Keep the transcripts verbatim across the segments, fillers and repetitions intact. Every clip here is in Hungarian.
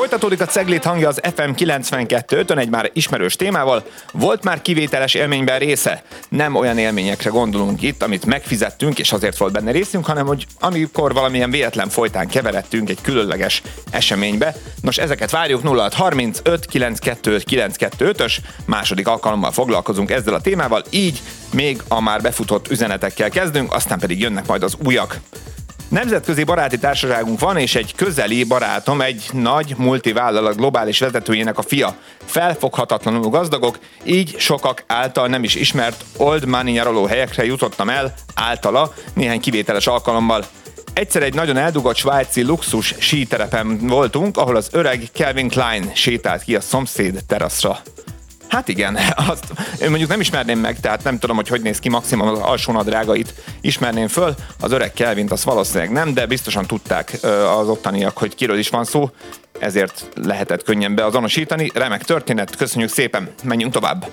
Folytatódik a Cegléd hangja az ef em kilencvenkettő ötön egy már ismerős témával. Volt már kivételes élményben része? Nem olyan élményekre gondolunk itt, amit megfizettünk, és azért volt benne részünk, hanem hogy amikor valamilyen véletlen folytán keveredtünk egy különleges eseménybe. Nos, ezeket várjuk. Nulla hat harmincöt kilencvenkettő kilencvenkettő-ös második alkalommal foglalkozunk ezzel a témával, így még a már befutott üzenetekkel kezdünk, aztán pedig jönnek majd az újak. Nemzetközi baráti társaságunk van, és egy közeli barátom, egy nagy multivállalat globális vezetőjének a fia. Felfoghatatlanul gazdagok, így sokak által nem is ismert old money nyaraló helyekre jutottam el általa néhány kivételes alkalommal. Egyszer egy nagyon eldugott svájci luxus síterepen voltunk, ahol az öreg Calvin Klein sétált ki a szomszéd teraszra. Hát igen, azt én mondjuk nem ismerném meg, tehát nem tudom, hogy hogy néz ki, maximum az alsónadrágait ismerném föl, az öreg Calvint azt valószínűleg nem, de biztosan tudták az ottaniak, hogy kiről is van szó, ezért lehetett könnyen beazonosítani. Remek történet, köszönjük szépen, menjünk tovább.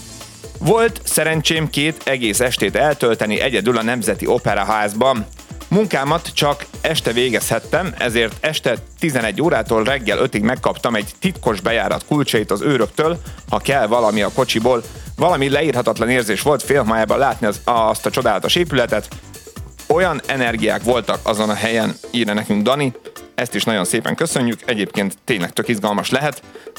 Volt szerencsém két egész estét eltölteni egyedül a Nemzeti Operaházban. Munkámat csak este végezhettem, ezért este tizenegy órától reggel ötig megkaptam egy titkos bejárat kulcsait az őröktől, ha kell valami a kocsiból. Valami leírhatatlan érzés volt félmájában látni az, azt a csodálatos épületet. Olyan energiák voltak azon a helyen, írja nekünk Dani. Ezt is nagyon szépen köszönjük, egyébként tényleg tök izgalmas lehet.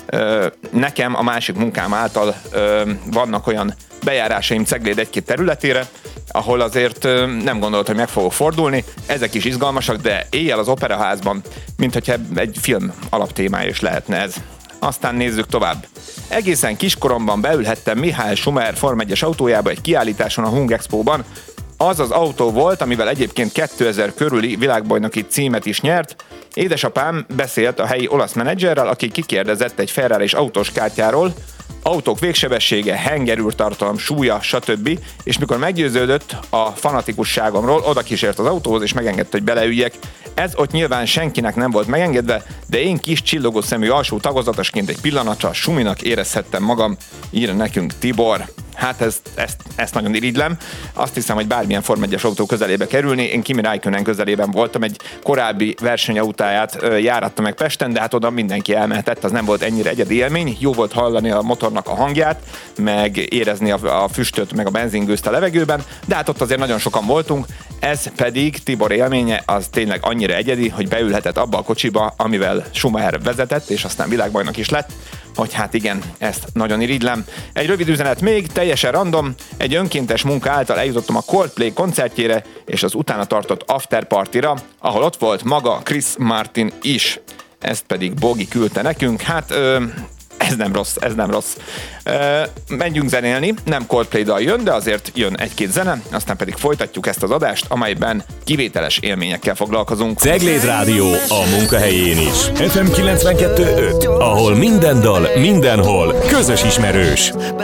Nekem a másik munkám által vannak olyan bejárásaim Cegléd egy-két területére, ahol azért nem gondoltam, hogy meg fogok fordulni. Ezek is izgalmasak, de éjjel az operaházban, mint hogyha egy film alaptémája is lehetne ez. Aztán nézzük tovább. Egészen kiskoromban beülhettem Mihály Schumacher Form egyes autójába egy kiállításon a Hung Expo-ban. Az az autó volt, amivel egyébként kétezer körüli világbajnoki címet is nyert. Édesapám beszélt a helyi olasz menedzserrel, aki kikérdezett egy Ferrari-s autós kártyáról, autók végsebessége, hengerűrtartalom, súlya, stb. És mikor meggyőződött a fanatikusságomról, oda kísért az autóhoz és megengedte, hogy beleüljek. Ez ott nyilván senkinek nem volt megengedve, de én kis csillogó szemű alsó tagozatosként egy pillanatra suminak érezhettem magam, írja nekünk Tibor. Hát ezt, ezt, ezt nagyon irigylem. Azt hiszem, hogy bármilyen Form egyes autó közelébe kerülni. Én Kimi Räikkönen közelében voltam, egy korábbi versenyautáját járattam meg Pesten, de hát oda mindenki elmehetett, az nem volt ennyire egyedi élmény. Jó volt hallani a motornak a hangját, meg érezni a, a füstöt, meg a benzingőzt a levegőben, de hát ott azért nagyon sokan voltunk. Ez pedig Tibor élménye az tényleg annyira egyedi, hogy beülhetett abba a kocsiba, amivel Schumacher vezetett, és aztán világbajnok is lett, hogy hát igen, ezt nagyon irigylem. Egy rövid üzenet még, teljesen random, egy önkéntes munka által eljutottam a Coldplay koncertjére, és az utána tartott afterpartyra, ahol ott volt maga Chris Martin is. Ezt pedig Bogi küldte nekünk, hát... Ö, Ez nem rossz, ez nem rossz. Uh, menjünk zenélni, nem Coldplay dal jön, de azért jön egy-két zene, aztán pedig folytatjuk ezt az adást, amelyben kivételes élményekkel foglalkozunk. Cegléd Rádió a munkahelyén is. ef em kilencvenkettő öt, ahol minden dal, mindenhol közös ismerős.